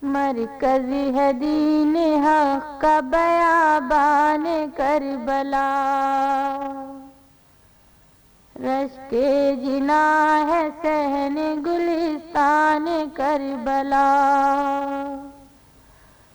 मरकज़ी है दीन हक़ का बयाबान करबला। रश्के जिना है सहन गुलिस्तान करबला।